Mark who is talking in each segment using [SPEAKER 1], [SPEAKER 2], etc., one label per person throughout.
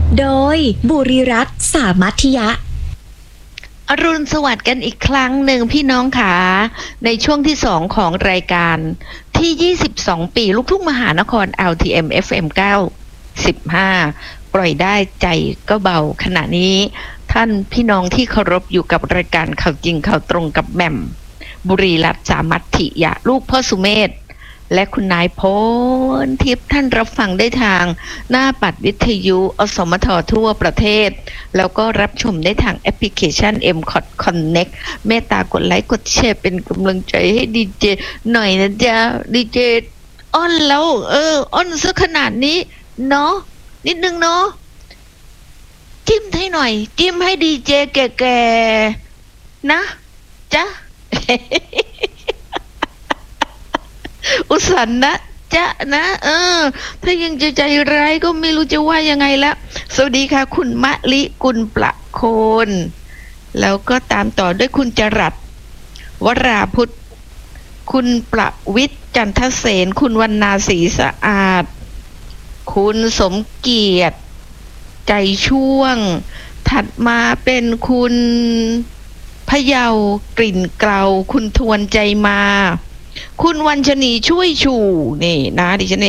[SPEAKER 1] โดยบุรีรัตน์สามัธยะ
[SPEAKER 2] อรุณสวัสดิ์กันอีกครั้งหนึ่งพี่น้องขาในช่วงที่2ของรายการที่22ปีลูกทุ่งมหานคร LTM FM 95ปล่อยได้ใจก็เบาขณะนี้ท่านพี่น้องที่เคารพอยู่กับรายการข่าวจริงข่าวตรงกับแหม่มบุรีรัตน์สามัธยะลูกพ่อสุเมธและคุณนายพลทิพย์ท่านรับฟังได้ทางหน้าปัดวิทยุอสมททั่วประเทศแล้วก็รับชมได้ทางแอปพลิเคชัน MCOT Connect เมตตากดไลค์กดแชร์เป็นกำลังใจให้ดีเจหน่อยนะจ๊ะดีเจอ้อนแล้วอ้อนซะขนาดนี้เนาะนิดนึงเนาะจิ้มให้หน่อยจิ้มให้ดีเจแก่ๆนะจ๊ะ อุสันนะจ๊ะนะถ้ายังจะใจร้ายก็ไม่รู้จะว่ายังไงละสวัสดีค่ะคุณมะลิกุลประโคนแล้วก็ตามต่อด้วยคุณจรัสวราพุทธคุณประวิทย์จันทเสนคุณวรรณาศรีสะอาดคุณสมเกียรติใจช่วงถัดมาเป็นคุณพะเยากลิ่นเกลาคุณทวนใจมาคุณวัญชนีช่วยชูนี่นะดิฉันเอง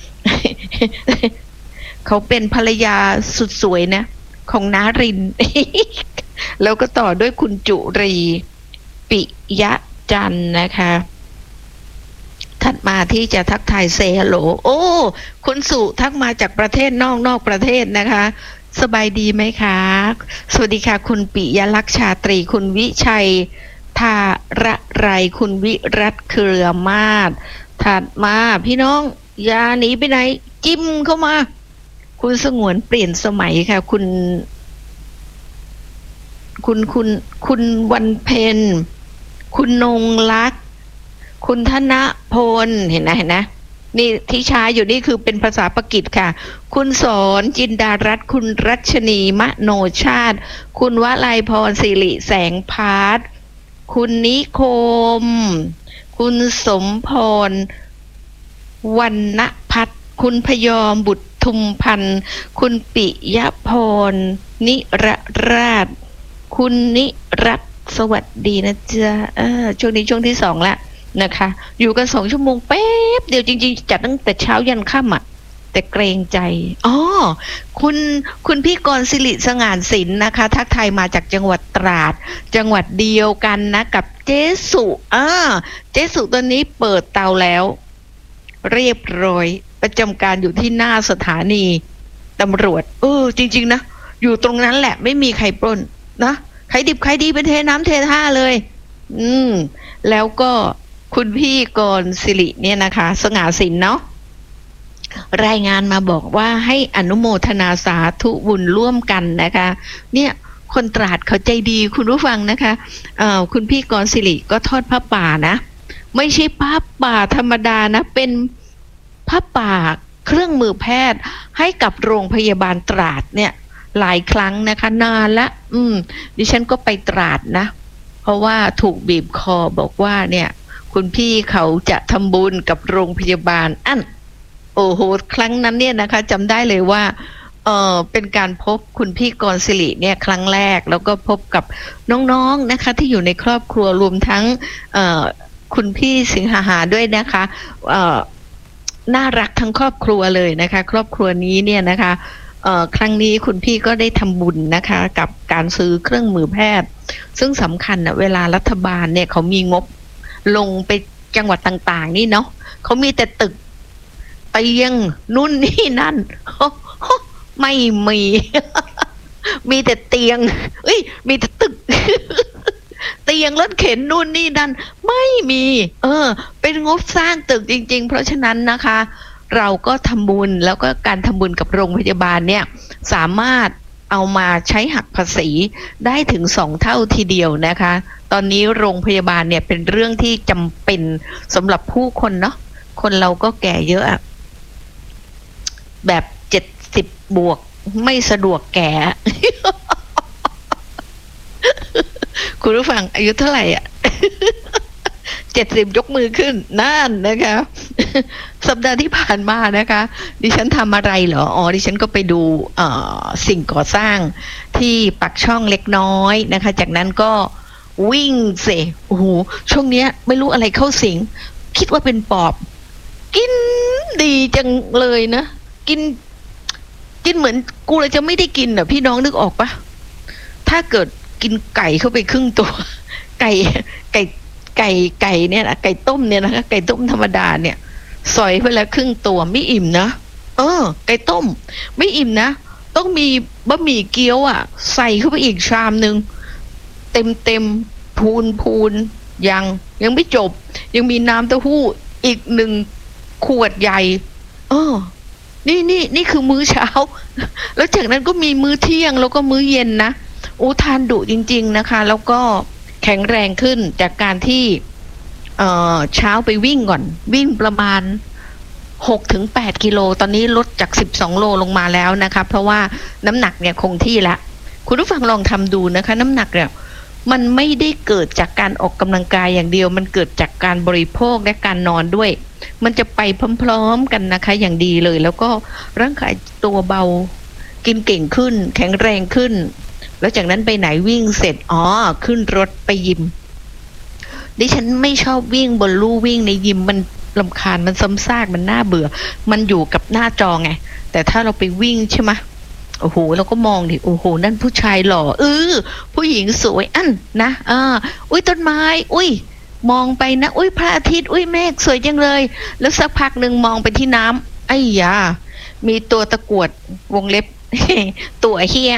[SPEAKER 2] เขาเป็นภรรยาสุดสวยนะของน้าริน แล้วก็ต่อด้วยคุณจุรีปิยะจันทร์นะคะถัดมาที่จะทักทายเซฮัลโหลโอ้คุณสุทักมาจากประเทศนอกประเทศนะคะสบายดีไหมคะสวัสดีค่ะคุณปิยลักษณ์ชาตรีคุณวิชัยทาระไรคุณวิรัตเครือมาศถัดมาพี่น้องอย่าหนีไปไหนจิ้มเข้ามาคุณสงวนเปลี่ยนสมัยค่ะคุณวันเพ็ญคุณนงลักษณ์คุณธนพลเห็นนะนี่ที่ช้าอยู่นี่คือเป็นภาษาปากีสค่ะคุณสอนจินดารัตน์คุณรัชนีมโนชาติคุณวลัยพรสิริแสงพาร์ทคุณนิคมคุณสมพรวรรณพัฒน์คุณพยอมบุตรทุมพันธ์คุณปิยพรนิรราชคุณนิรัตน์สวัสดีนะจ๊ะช่วงนี้ช่วงที่2แล้วนะคะอยู่กัน2ชั่วโมงแป๊บเดียวจริงๆจัดตั้งแต่เช้ายันค่ำอ่ะแต่เกรงใจคุณพี่กรศิริสง่านศิลป์นะคะทักทายมาจากจังหวัดตราดจังหวัดเดียวกันนะกับเจสุเจสุตอนนี้เปิดเตาแล้วเรียบร้อยประจำการอยู่ที่หน้าสถานีตำรวจจริงๆนะอยู่ตรงนั้นแหละไม่มีใครปล้นนะใครดิบใครดีเป็นเทน้ำเทท่าเลยแล้วก็คุณพี่กรศิริเนี่ยนะคะสง่าศิลป์เนาะรายงานมาบอกว่าให้อนุโมทนาสาธุบุญร่วมกันนะคะเนี่ยคนตราดเขาใจดีคุณผู้ฟังนะคะคุณพี่กรศิริก็ทอดผ้าป่านะไม่ใช่ผ้าป่าธรรมดานะเป็นผ้าป่าเครื่องมือแพทย์ให้กับโรงพยาบาลตราดเนี่ยหลายครั้งนะคะนานละดิฉันก็ไปตราดนะเพราะว่าถูกบีบคอบอกว่าเนี่ยคุณพี่เขาจะทำบุญกับโรงพยาบาลโอ้โหครั้งนั้นเนี่ยนะคะจำได้เลยว่าเป็นการพบคุณพี่กรศิริเนี่ยครั้งแรกแล้วก็พบกับน้องๆนะคะที่อยู่ในครอบครัวรวมทั้งคุณพี่สิงหาด้วยนะคะน่ารักทั้งครอบครัวเลยนะคะครอบครัวนี้เนี่ยนะคะครั้งนี้คุณพี่ก็ได้ทำบุญนะคะกับการซื้อเครื่องมือแพทย์ซึ่งสำคัญนะเวลารัฐบาลเนี่ยเขามีงบลงไปจังหวัดต่างๆนี่เนาะเขามีแต่ตึกเตียงนู่นนี่นั่นไม่มี มีแต่เตียงมีแต่ตึก เตียงรถเข็นนู่นนี่นั่นไม่มีเป็นงบสร้างตึกจริงๆเพราะฉะนั้นนะคะเราก็ทำบุญแล้วก็การทำบุญกับโรงพยาบาลเนี่ยสามารถเอามาใช้หักภาษีได้ถึง2เท่าทีเดียวนะคะตอนนี้โรงพยาบาลเนี่ยเป็นเรื่องที่จำเป็นสำหรับผู้คนเนาะคนเราก็แก่เยอะแบบ70บวกไม่สะดวกแก่ คุณผู้ฟังอายุเท่าไหร่ 70ยกมือขึ้นนั่นนะคะ สัปดาห์ที่ผ่านมานะคะ ดิฉันทำอะไรเหรออ๋อดิฉันก็ไปดูสิ่งก่อสร้างที่ปักช่องเล็กน้อยนะคะจากนั้นก็วิ่งเสโอ้โหช่วงเนี้ยไม่รู้อะไรเข้าสิงคิดว่าเป็นปอบกินดีจังเลยนะกินเหมือนกูเลยจะไม่ได้กินอ่ะพี่น้องนึกออกปะถ้าเกิดกินไก่เข้าไปครึ่งตัว ไก่เนี่ยนะไก่ต้มเนี่ยนะคะไก่ต้มธรรมดาเนี่ยสอยไปแล้วครึ่งตัวไม่อิ่มนะไก่ต้มไม่อิ่มนะต้องมีบะหมี่เกี๊ยวอ่ะใส่เข้าไปอีกชามนึงเต็มพูนยังไม่จบยังมีน้ำเต้าหู้อีก1 ขวดใหญ่นี่คือมื้อเช้า แล้วจากนั้นก็มีมื้อเที่ยงแล้วก็มื้อเย็นนะทานดุจริงๆนะคะแล้วก็แข็งแรงขึ้นจากการที่เช้าไปวิ่งก่อนวิ่งประมาณ6-8 กิโลตอนนี้ลดจาก12 โลลงมาแล้วนะคะเพราะว่าน้ำหนักเนี่ยคงที่ละคุณผู้ฟังลองทำดูนะคะน้ำหนักเนี่ยมันไม่ได้เกิดจากการออกกำลังกายอย่างเดียวมันเกิดจากการบริโภคและการนอนด้วยมันจะไปพร้อมๆกันนะคะอย่างดีเลยแล้วก็ร่างกายตัวเบากินเก่งขึ้นแข็งแรงขึ้นแล้วจากนั้นไปไหนวิ่งเสร็จขึ้นรถไปยิมดิฉันไม่ชอบวิ่งบนลู่วิ่งในยิมมันรำคาญมันซ้ำซากมันน่าเบื่อมันอยู่กับหน้าจอไงแต่ถ้าเราไปวิ่งใช่ไหมโอ้โหเราก็มองดิโอ้โหนั่นผู้ชายหล่อผู้หญิงสวยอันนะอุ้ยต้นไม้อุ้ยมองไปนะอุ้ยพระอาทิตย์อุ้ยเมฆสวยจังเลยแล้วสักพักหนึ่งมองไปที่น้ำไอ้ยามีตัวตะกรวดวงเล็บ ตัวเฮีย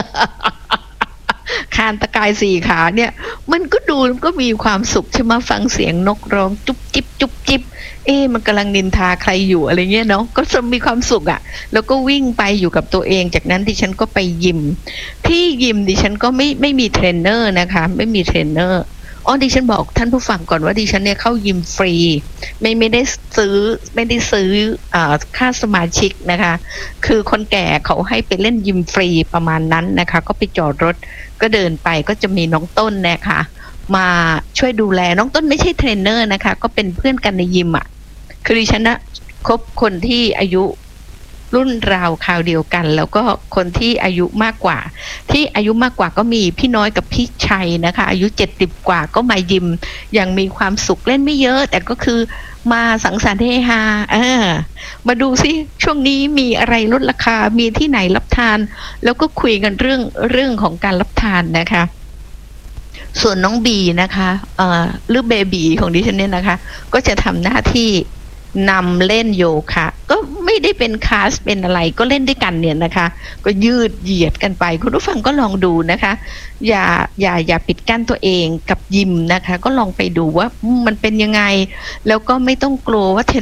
[SPEAKER 2] คานตะกาย4 ขาเนี่ยมันก็ดูมันก็มีความสุขใช่ไหมฟังเสียงนกร้องจุ๊บจิ๊บจุ๊บจิ๊บมันกำลังนินทาใครอยู่อะไรเงี้ยเนาะก็จะมีความสุขอ่ะแล้วก็วิ่งไปอยู่กับตัวเองจากนั้นดิฉันก็ไปยิมที่ยิมดิฉันก็ไม่มีเทรนเนอร์นะคะไม่มีเทรนเนอร์ดิฉันบอกท่านผู้ฟังก่อนว่าดิฉันเนี่ยเข้ายิมฟรีไม่ได้ซื้อค่าสมาชิกนะคะคือคนแก่เขาให้ไปเล่นยิมฟรีประมาณนั้นนะคะก็ไปจอดรถก็เดินไปก็จะมีน้องต้นนะคะมาช่วยดูแลน้องต้นไม่ใช่เทรนเนอร์นะคะก็เป็นเพื่อนกันในยิมอ่ะคือดิฉันนะคบคนที่อายุรุ่นราวคราวเดียวกันแล้วก็คนที่อายุมากกว่าก็มีพี่น้อยกับพี่ชัยนะคะอายุ70 กว่าก็มายิมอย่างมีความสุขเล่นไม่เยอะแต่ก็คือมาสังสรรค์เฮฮามาดูซิช่วงนี้มีอะไรลดราคามีที่ไหนรับทานแล้วก็คุยกันเรื่องของการรับทานนะคะส่วนน้องบีนะคะหรือเบบีของดิฉันเนี่ยนะคะก็จะทำหน้าที่นำเล่นโยคะก็ไม่ได้เป็นคลาสเป็นอะไรก็เล่นด้วยกันเนี่ยนะคะก็ยืดเหยียดกันไปคุณผู้ฟังก็ลองดูนะคะอย่าปิดกั้นตัวเองกับยิมนะคะก็ลองไปดูว่ามันเป็นยังไงแล้วก็ไม่ต้องกลัวว่า